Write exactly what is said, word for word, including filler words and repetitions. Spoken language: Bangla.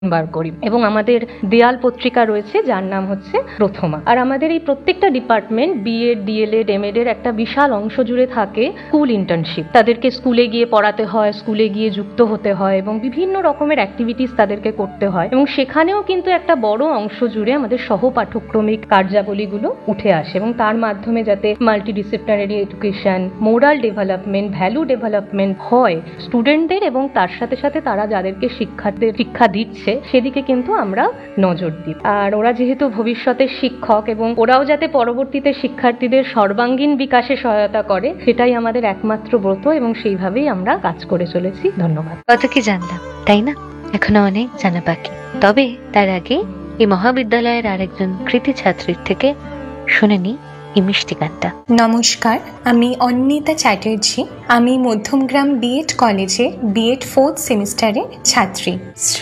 বার করি এবং আমাদের দেয়াল পত্রিকা রয়েছে যার নাম হচ্ছে প্রথমা। আর আমাদের এই প্রত্যেকটা ডিপার্টমেন্ট বিএড ডিএলএড এমএড এর একটা বিশাল অংশ জুড়ে থাকে স্কুল ইন্টার্নশিপ। তাদেরকে স্কুলে গিয়ে পড়াতে হয়, স্কুলে গিয়ে যুক্ত হতে হয় এবং বিভিন্ন রকমের অ্যাক্টিভিটিস তাদেরকে করতে হয় এবং সেখানেও কিন্তু একটা বড় অংশ জুড়ে আমাদের সহপাঠক্রমিক কার্যাবলীগুলো উঠে আসে এবং তার মাধ্যমে যাতে multidisciplinary education, moral development, value development হয় স্টুডেন্টদের এবং তার সাথে সাথে তারা যাদেরকে শিক্ষার্থীদের শিক্ষা দিচ্ছে সেদিকে কিন্তু আমরা নজর দিই। আর ওরা যেহেতু ভবিষ্যতের শিক্ষক এবং ওরাও যাতে পরবর্তীতে শিক্ষার্থীদের সর্বাঙ্গীন বিকাশে সহায়তা করে সেটাই আমাদের একমাত্র ব্রত এবং সেইভাবেই আমরা কাজ করে চলেছি। ধন্যবাদ। কত কি জানলাম, তাই না? এখনো অনেক জানা বাকি। তবে তার আগে এই মহাবিদ্যালয়ের আরেকজন কৃতি ছাত্রীর থেকে শুনে নি এই মিষ্টি গানটা। নমস্কার, আমি অন্বিতা চ্যাটার্জি। আমি মধ্যমগ্রাম বিএড কলেজে বিএড ফোর্থ সেমিস্টারে ছাত্রী।